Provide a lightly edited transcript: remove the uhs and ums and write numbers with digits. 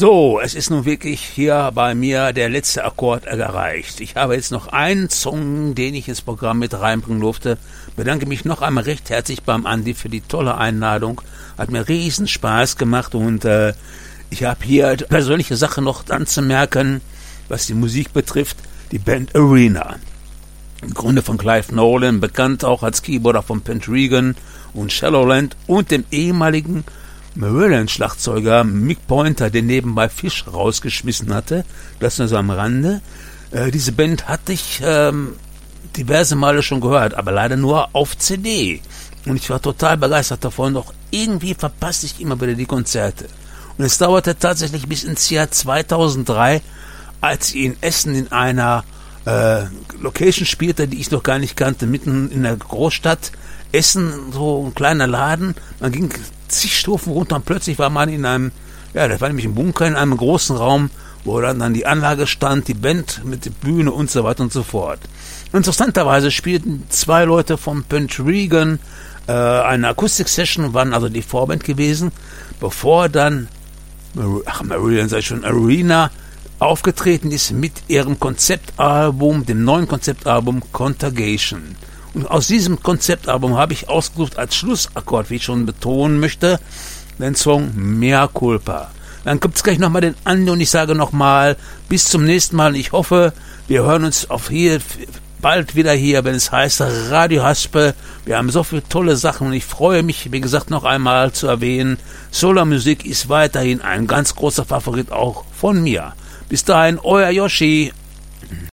So, es ist nun wirklich hier bei mir der letzte Akkord erreicht. Ich habe jetzt noch einen Song, den ich ins Programm mit reinbringen durfte. Bedanke mich noch einmal recht herzlich beim Andi für die tolle Einladung. Hat mir riesen Spaß gemacht und ich habe hier persönliche Sache noch anzumerken, was die Musik betrifft. Die Band Arena. Im Grunde von Clive Nolan, bekannt auch als Keyboarder von Pentregan und Shadowland und dem ehemaligen Marillion-Schlagzeuger Mick Pointer, der nebenbei Fish rausgeschmissen hatte. Das nur so am Rande. Diese Band hatte ich diverse Male schon gehört, aber leider nur auf CD. Und ich war total begeistert davon, doch irgendwie verpasste ich immer wieder die Konzerte. Und es dauerte tatsächlich bis ins Jahr 2003, als ich in Essen in einer Location spielte, die ich noch gar nicht kannte, mitten in der Großstadt. Essen, so ein kleiner Laden, man ging zig Stufen runter und plötzlich war man in einem, ja, das war nämlich ein Bunker in einem großen Raum, wo dann die Anlage stand, die Band mit der Bühne und so weiter und so fort. Interessanterweise spielten zwei Leute von Pentregan eine Akustik-Session, waren also die Vorband gewesen, bevor dann Marillion sei schon Arena aufgetreten ist mit ihrem Konzeptalbum, dem neuen Konzeptalbum Contagion. Und aus diesem Konzeptalbum habe ich ausgesucht als Schlussakkord, wie ich schon betonen möchte, den Song Mea Culpa. Dann gibt es gleich nochmal den Andi und ich sage nochmal, bis zum nächsten Mal. Ich hoffe, wir hören uns bald wieder hier, wenn es heißt Radio Haspe. Wir haben so viele tolle Sachen und ich freue mich, wie gesagt, noch einmal zu erwähnen, Solarmusik ist weiterhin ein ganz großer Favorit auch von mir. Bis dahin, euer Yoshi.